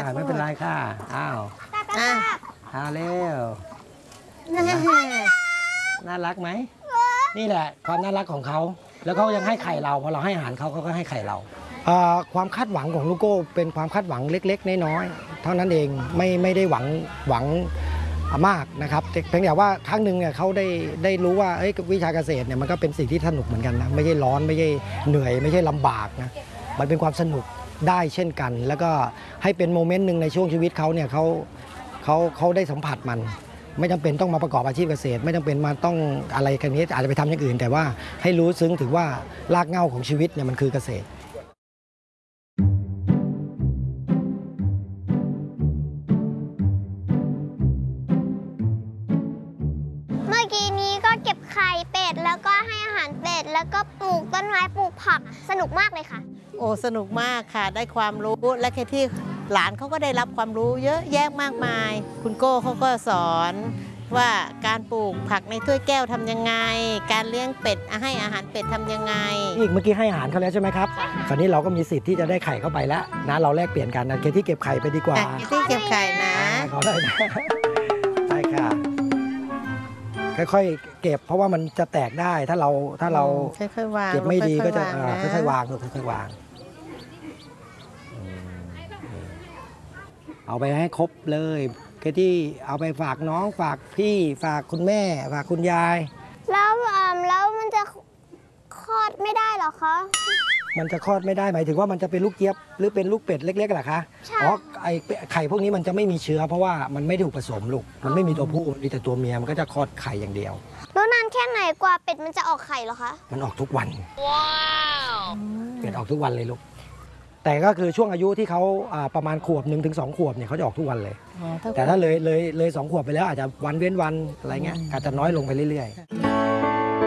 ไม่เป็นไรค่ะอ้าวเร็วน่ารักไหมนี่แหละความน่ารักของเขาแล้วเขายังให้ไข่เราพอเราให้อาหารเขาก็ให้ไข่เราความคาดหวังของลูกโก้เป็นความคาดหวังเล็กๆน้อยๆเท่านั้นเองไม่ได้หวังมากนะครับเพียงแต่ว่าครั้งหนึ่งเนี่ยเขาได้รู้ว่าวิชาเกษตรเนี่ยมันก็เป็นสิ่งที่สนุกเหมือนกันนะไม่ใช่ร้อนไม่ใช่เหนื่อยไม่ใช่ลำบากนะมันเป็นความสนุกได้เช่นกันแล้วก็ให้เป็นโมเมนต์หนึ่งในช่วงชีวิตเขาเนี่ยเขาได้สัมผัสมันไม่จำเป็นต้องมาประกอบอาชีพเกษตรไม่จำเป็นมาต้องอะไรกันนี้อาจจะไปทำอย่างอื่นแต่ว่าให้รู้ซึ้งถึงว่ารากเหง้าของชีวิตเนี่ยมันคือเกษตรเมื่อกี้นี้ก็เก็บไข่เป็ดแล้วก็ให้อาหารเป็ดแล้วก็ปลูกต้นไม้ปลูกผักสนุกมากเลยค่ะโอ้สนุกมากค่ะได้ความรู้และแค่ที่หลานเขาก็ได้รับความรู้เยอะแยะมากมายคุณโก้เขาก็สอนว่าการปลูกผักในถ้วยแก้วทำยังไงการเลี้ยงเป็ดให้อาหารเป็ดทำยังไงอีกเมื่อกี้ให้อาหารเขาแล้วใช่ไหมครับคราวนี้เราก็มีสิทธิ์ที่จะได้ไข่เข้าไปแล้วนะเราแลกเปลี่ยนกันนะเคที่เก็บไข่ไปดีกว่าเคที่เก็บไข่นะขอได้นะใช่ค่ะค่อยๆเก็บเพราะว่ามันจะแตกได้ถ้าเราค่อยๆวางเก็บไม่ดีก็จะค่อยๆวางค่อยๆวางเอาไปให้ครบเลยแค่ที่เอาไปฝากน้องฝากพี่ฝากคุณแม่ฝากคุณยายแล้วมันจะคลอดไม่ได้หรอคะมันจะคลอดไม่ได้หมายถึงว่ามันจะเป็นลูกเจี๊ยบหรือเป็นลูกเป็ดเล็กๆเหรอคะอ๋อไอไข่พวกนี้มันจะไม่มีเชื้อเพราะว่ามันไม่ถูกผสมลูกมันไม่มีตัวผู้มีแต่ตัวเมียมันก็จะคลอดไข่อย่างเดียวแล้วนานแค่ไหนกว่าเป็ดมันจะออกไข่หรอคะมันออกทุกวันว้าวเป็ดออกทุกวันเลยลูกแต่ก็คือช่วงอายุที่เขาประมาณขวบ1 ถึง 2 ขวบเนี่ยเขาจะออกทุกวันเลยแต่ถ้าเลย2 ขวบไปแล้วอาจจะวันเว้นวันอะไรเงี้ยอาจจะน้อยลงไปเรื่อยๆ